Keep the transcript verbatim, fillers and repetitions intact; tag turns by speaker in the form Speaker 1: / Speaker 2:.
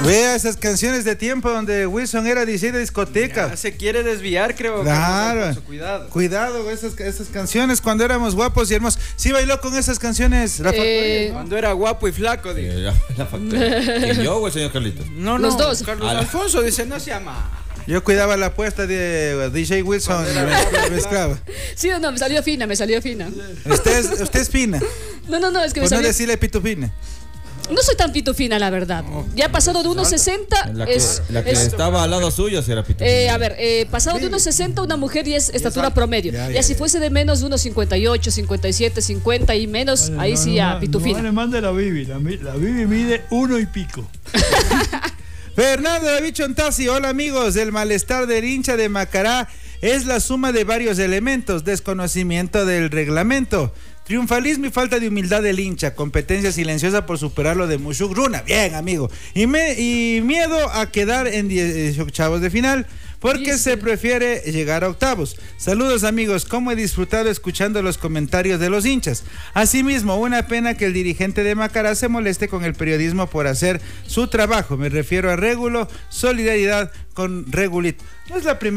Speaker 1: Vea esas canciones de tiempo donde Wilson era D J de discoteca.
Speaker 2: Ya se quiere desviar, creo.
Speaker 1: Claro.
Speaker 2: Cuidado.
Speaker 1: Cuidado, esas, esas canciones cuando éramos guapos y hermosos. ¿Sí bailó con esas canciones, Rafa?
Speaker 3: Eh,
Speaker 2: Cuando era guapo y flaco, digo.
Speaker 4: Sí, la, la factoría. ¿Quién, yo o el señor Carlitos?
Speaker 2: No,
Speaker 3: Los
Speaker 2: no,
Speaker 3: dos.
Speaker 2: Carlos
Speaker 4: Ah,
Speaker 2: Alfonso dice, no se llama.
Speaker 1: Yo cuidaba la apuesta de D J Wilson y me mezclaba.
Speaker 3: Sí o no, me salió fina, me salió fina.
Speaker 1: Usted es, usted es fina,
Speaker 3: No, no, no, es que me
Speaker 1: por no
Speaker 3: salió.
Speaker 1: decirle pitufina.
Speaker 3: No soy tan pitufina, la verdad. Ya pasado de uno sesenta
Speaker 4: La que,
Speaker 3: es.
Speaker 4: la que
Speaker 3: es-
Speaker 4: estaba al lado suyo si era Pito.
Speaker 3: eh, a ver, eh, pasado de uno sesenta una mujer ya es estatura promedio.
Speaker 1: Ya,
Speaker 3: Ya,
Speaker 1: ya,
Speaker 3: si
Speaker 1: ya.
Speaker 3: fuese de menos uno cincuenta y ocho, cincuenta y siete, cincuenta y menos,
Speaker 5: Vale,
Speaker 3: ahí
Speaker 5: no,
Speaker 3: sí
Speaker 5: no,
Speaker 3: ya
Speaker 5: no,
Speaker 3: pitufina.
Speaker 5: No le mande la Bibi. La, mi- la Bibi mide uno y pico.
Speaker 1: Fernando David Chontasi, hola amigos, el malestar del hincha de Macará es la suma de varios elementos, desconocimiento del reglamento, triunfalismo y falta de humildad del hincha, competencia silenciosa por superar lo de Mushuk Runa, bien amigo, y, me, y miedo a quedar en dieciocho de final, porque se prefiere llegar a octavos. Saludos amigos, cómo he disfrutado escuchando los comentarios de los hinchas. Asimismo, una pena que el dirigente de Macará se moleste con el periodismo por hacer su trabajo. Me refiero a Régulo, solidaridad con Regulito. No es la primera